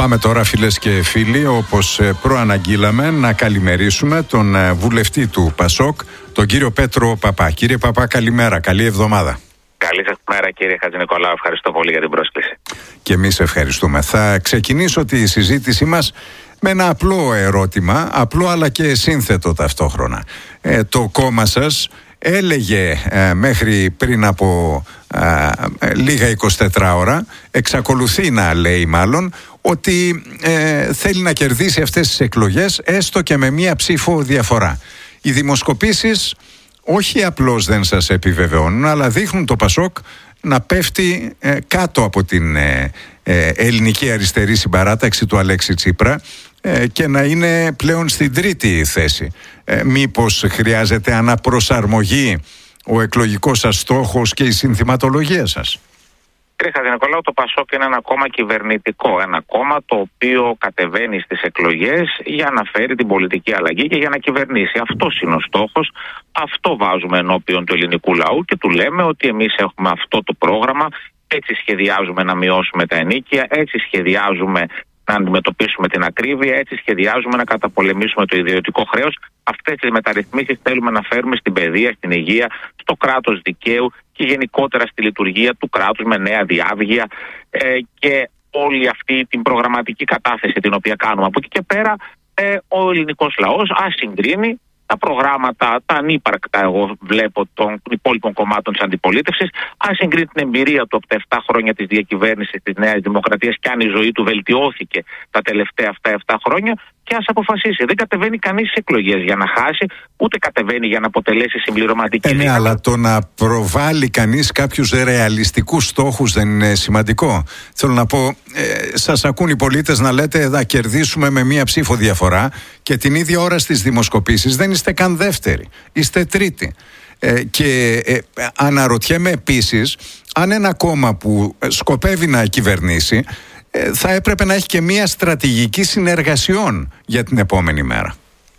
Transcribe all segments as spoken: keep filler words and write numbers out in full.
Πάμε τώρα, φίλες και φίλοι, όπως προαναγγείλαμε, να καλημερίσουμε τον βουλευτή του ΠΑΣΟΚ, τον κύριο Πέτρο Παπά. Κύριε Παπά, καλημέρα, καλή εβδομάδα. Καλή σας μέρα, κύριε Χατζηνικολάου, ευχαριστώ πολύ για την πρόσκληση. Και εμείς ευχαριστούμε. Θα ξεκινήσω τη συζήτησή μας με ένα απλό ερώτημα, απλό αλλά και σύνθετο ταυτόχρονα. Ε, το κόμμα σας έλεγε ε, μέχρι πριν από ε, λίγα εικοσιτέσσερις ώρα, εξακολουθεί να λέει μάλλον, ότι ε, θέλει να κερδίσει αυτές τις εκλογές έστω και με μία ψήφο διαφορά. Οι δημοσκοπήσεις όχι απλώς δεν σας επιβεβαιώνουν, αλλά δείχνουν το ΠΑΣΟΚ να πέφτει ε, κάτω από την ε, ε, ελληνική αριστερή συμπαράταξη του Αλέξη Τσίπρα ε, και να είναι πλέον στην τρίτη θέση. Ε, μήπως χρειάζεται αναπροσαρμογή ο εκλογικός σας στόχος και η συνθηματολογία σας? Κύριε Χατζηνικολάου, το ΠΑΣΟΚ είναι ένα κόμμα κυβερνητικό. Ένα κόμμα το οποίο κατεβαίνει στις εκλογές για να φέρει την πολιτική αλλαγή και για να κυβερνήσει. Αυτός είναι ο στόχος. Αυτό βάζουμε ενώπιον του ελληνικού λαού και του λέμε ότι εμείς έχουμε αυτό το πρόγραμμα. Έτσι σχεδιάζουμε να μειώσουμε τα ενοίκια, έτσι σχεδιάζουμε να αντιμετωπίσουμε την ακρίβεια, έτσι σχεδιάζουμε να καταπολεμήσουμε το ιδιωτικό χρέος. Αυτές τις μεταρρυθμίσεις θέλουμε να φέρουμε στην παιδεία, στην υγεία, στο κράτος δικαίου και γενικότερα στη λειτουργία του κράτους με νέα διάβγεια ε, και όλη αυτή την προγραμματική κατάθεση την οποία κάνουμε. Από εκεί και πέρα ε, ο ελληνικός λαός ας συγκρίνει τα προγράμματα, τα ανύπαρκτα, εγώ βλέπω, των υπόλοιπων κομμάτων της αντιπολίτευσης, αν συγκρίνει την εμπειρία του από τα επτά χρόνια της διακυβέρνησης της Νέας Δημοκρατίας και αν η ζωή του βελτιώθηκε τα τελευταία αυτά επτά χρόνια, και ας αποφασίσει. Δεν κατεβαίνει κανείς στις εκλογές για να χάσει, ούτε κατεβαίνει για να αποτελέσει συμπληρωματική. Ε, ναι, αλλά το να προβάλλει κανείς κάποιους ρεαλιστικούς στόχους δεν είναι σημαντικό? Θέλω να πω, ε, σας ακούν οι πολίτες να λέτε να κερδίσουμε με μία ψήφο διαφορά και την ίδια ώρα στις δημοσκοπήσεις δεν είστε καν δεύτεροι, είστε τρίτη. Ε, και ε, αναρωτιέμαι επίσης αν ένα κόμμα που σκοπεύει να κυβερνήσει θα έπρεπε να έχει και μία στρατηγική συνεργασιών για την επόμενη μέρα.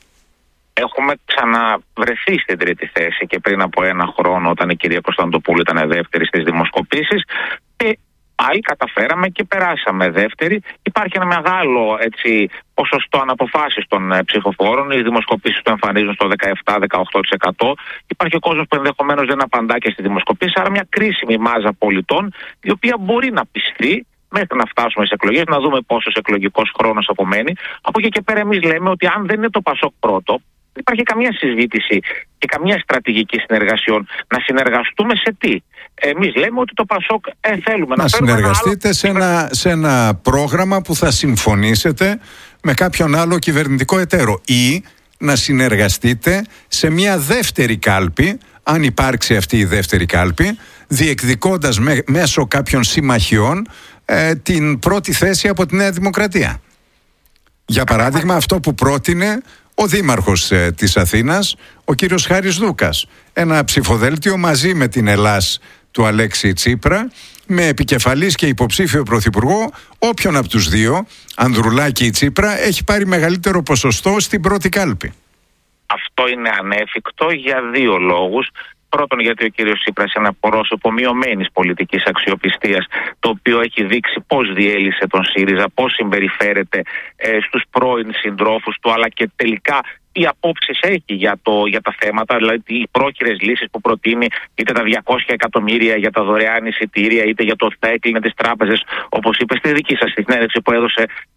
Έχουμε ξαναβρεθεί στην τρίτη θέση και πριν από ένα χρόνο, όταν η κυρία Κωνσταντοπούλου ήταν δεύτερη στις δημοσκοπήσεις, και πάλι καταφέραμε και περάσαμε δεύτερη. Υπάρχει ένα μεγάλο έτσι, ποσοστό αναποφάσεις των ε, ψηφοφόρων. Οι δημοσκοπήσεις το εμφανίζουν στο δεκαεπτά με δεκαοκτώ τοις εκατό. Υπάρχει ο κόσμος που ενδεχομένως δεν απαντά και στις δημοσκοπήσεις. Άρα μια κρίσιμη μάζα πολιτών, η οποία μπορεί να πιστεί μέχρι να φτάσουμε στις εκλογές, να δούμε πόσος εκλογικός χρόνος απομένει. Από εκεί και πέρα, εμείς λέμε ότι αν δεν είναι το ΠΑΣΟΚ πρώτο, δεν υπάρχει καμία συζήτηση και καμία στρατηγική συνεργασιών. Να συνεργαστούμε σε τι? Εμείς λέμε ότι το ΠΑΣΟΚ ε, θέλουμε να, να συνεργαστείτε ένα άλλο... σε, ένα, σε ένα πρόγραμμα που θα συμφωνήσετε με κάποιον άλλο κυβερνητικό εταίρο, ή να συνεργαστείτε σε μια δεύτερη κάλπη, αν υπάρξει αυτή η δεύτερη κάλπη, διεκδικώντας με, μέσω κάποιων συμμαχιών ε, την πρώτη θέση από τη Νέα Δημοκρατία. Για παράδειγμα, αυτό που πρότεινε ο Δήμαρχος ε, της Αθήνας, ο κύριος Χάρης Δούκας. Ένα ψηφοδέλτιο μαζί με την Ελλάς του Αλέξη Τσίπρα, με επικεφαλής και υποψήφιο πρωθυπουργό όποιον από τους δύο, Ανδρουλάκη ή Τσίπρα, έχει πάρει μεγαλύτερο ποσοστό στην πρώτη κάλπη. Αυτό είναι ανέφικτο για δύο λόγους. Πρώτον, γιατί ο κύριος Τσίπρας είναι ένα πρόσωπο μειωμένης πολιτικής αξιοπιστίας, το οποίο έχει δείξει πώς διέλυσε τον ΣΥΡΙΖΑ, πώς συμπεριφέρεται ε, στους πρώην συντρόφους του, αλλά και τελικά τι απόψεις έχει για, το, για τα θέματα, δηλαδή οι πρόχειρες λύσεις που προτείνει, είτε τα διακόσια εκατομμύρια για τα δωρεάν εισιτήρια, είτε για το ότι θα έκλεινε τις τράπεζες, όπως είπε στη δική σας συνέντευξη που έδωσε